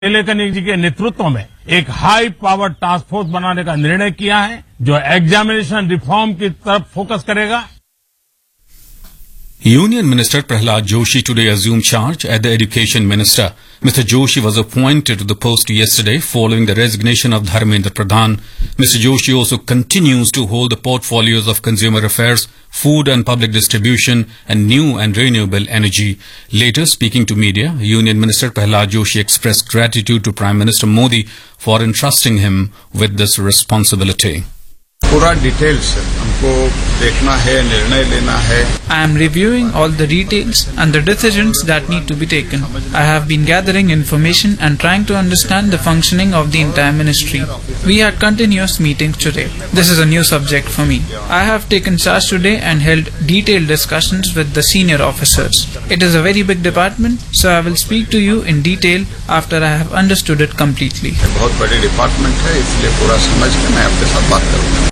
नीलेकनी जी के नेतृत्व में एक हाई पावर टास्क फोर्स बनाने का निर्णय किया है जो एग्जामिनेशन रिफॉर्म की तरफ फोकस करेगा. Union Minister Prahlad Joshi today assumed charge as the Education Minister. Mr. Joshi was appointed to the post yesterday following the resignation of Dharmendra Pradhan. Mr. Joshi also continues to hold the portfolios of Consumer Affairs, Food and Public Distribution and New and Renewable Energy. Later, speaking to media, Union Minister Prahlad Joshi expressed gratitude to Prime Minister Modi for entrusting him with this responsibility. पूरा details हमको देखना है, निर्णय लेना है. I am reviewing all the details and the decisions that need to be taken. I have been gathering information and trying to understand the functioning of the entire ministry. We had continuous meetings today. This is a new subject for me. I have taken charge today and held detailed discussions with the senior officers. It is a very big department, so I will speak to you in detail after I have understood it completely. बहुत बड़ी department है, इसलिए पूरा समझ के मैं आपके साथ बात करूंगा.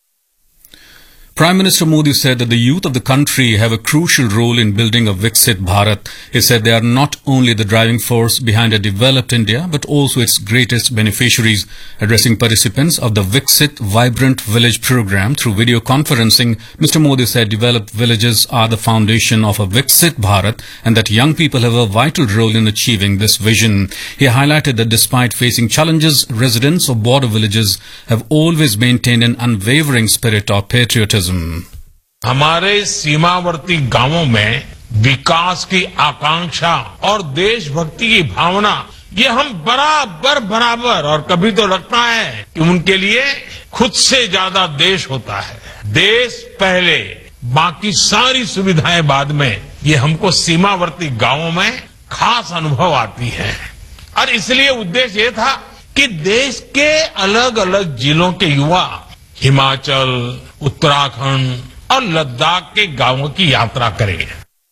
Prime Minister Modi said that the youth of the country have a crucial role in building a Viksit Bharat. He said they are not only the driving force behind a developed India, but also its greatest beneficiaries. Addressing participants of the Viksit Vibrant Village program through video conferencing, Mr. Modi said developed villages are the foundation of a Viksit Bharat and that young people have a vital role in achieving this vision. He highlighted that despite facing challenges, residents of border villages have always maintained an unwavering spirit of patriotism. हमारे सीमावर्ती गांवों में विकास की आकांक्षा और देशभक्ति की भावना ये हम बराबर और कभी तो लगता है कि उनके लिए खुद से ज्यादा देश होता है. देश पहले, बाकी सारी सुविधाएं बाद में, ये हमको सीमावर्ती गांवों में खास अनुभव आती है. और इसलिए उद्देश्य ये था कि देश के अलग अलग जिलों के युवा हिमाचल, उत्तराखंड और लद्दाख के गांवों की यात्रा करें.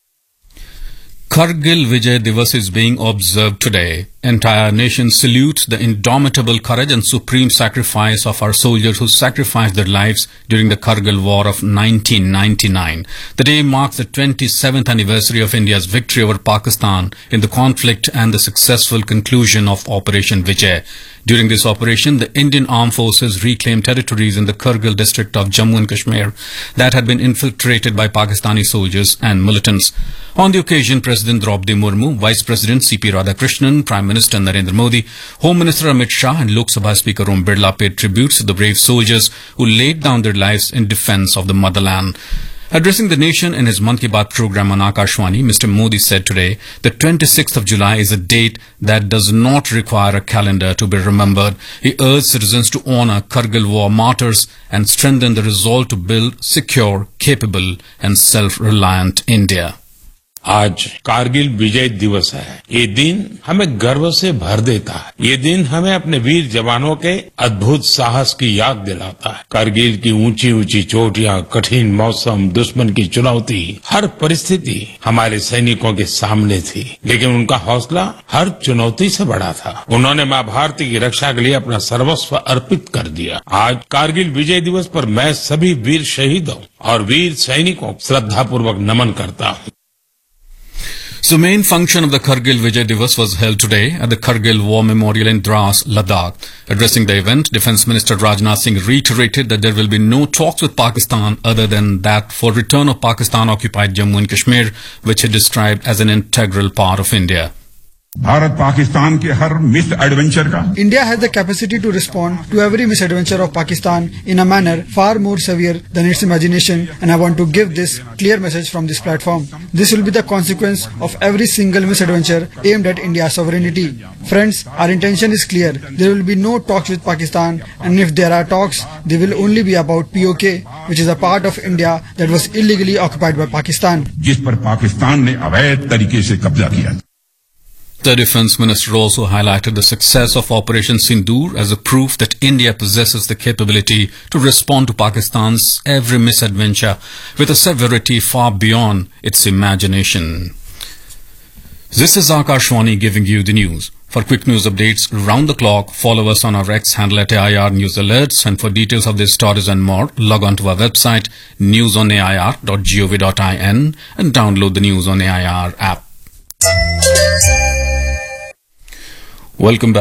Kargil Vijay Divas is being observed today. Entire nation salutes the indomitable courage and supreme sacrifice of our soldiers who sacrificed their lives during the Kargil War of 1999. The day marks the 27th anniversary of India's victory over Pakistan in the conflict and the successful conclusion of Operation Vijay. During this operation, the Indian Armed Forces reclaimed territories in the Kargil district of Jammu and Kashmir that had been infiltrated by Pakistani soldiers and militants. On the occasion, President Draupadi Murmu, Vice President C.P. Radhakrishnan, Prime Minister Narendra Modi, Home Minister Amit Shah and Lok Sabha Speaker Om Birla paid tributes to the brave soldiers who laid down their lives in defence of the motherland. Addressing the nation in his Mann Ki Baat program on Akashvani, Mr. Modi said today that 26th of July is a date that does not require a calendar to be remembered. He urged citizens to honour Kargil war martyrs and strengthen the resolve to build secure, capable and self-reliant India. आज कारगिल विजय दिवस है. ये दिन हमें गर्व से भर देता है. ये दिन हमें अपने वीर जवानों के अद्भुत साहस की याद दिलाता है. कारगिल की ऊंची ऊंची चोटियां, कठिन मौसम, दुश्मन की चुनौती, हर परिस्थिति हमारे सैनिकों के सामने थी, लेकिन उनका हौसला हर चुनौती से बड़ा था. उन्होंने मां भारती की रक्षा के लिए अपना सर्वस्व अर्पित कर दिया. आज कारगिल विजय दिवस पर मैं सभी वीर शहीदों और वीर सैनिकों को श्रद्धापूर्वक नमन करता हूँ. So, main function of the Kargil Vijay Divas was held today at the Kargil War Memorial in Dras, Ladakh. Addressing the event, Defence Minister Rajnath Singh reiterated that there will be no talks with Pakistan other than that for return of Pakistan-occupied Jammu and Kashmir, which he described as an integral part of India. Bharat Pakistan के हर miss adventure का India has the capacity to respond to every misadventure of Pakistan in a manner far more severe than its imagination, and I want to give this clear message from this platform. This will be the consequence of every single misadventure aimed at India's sovereignty. Friends, our intention is clear. There will be no talks with Pakistan, and if there are talks, they will only be about POK, which is a part of India that was illegally occupied by Pakistan. जिस पर पाकिस्तान ने अवैध तरीके से कब्जा किया. The Defence Minister also highlighted the success of Operation Sindoor as a proof that India possesses the capability to respond to Pakistan's every misadventure with a severity far beyond its imagination. This is Akashvani giving you the news. For quick news updates round the clock, follow us on our X handle at AIR News Alerts, and for details of these stories and more, log on to our website newsonair.gov.in and download the News on AIR app. Welcome back.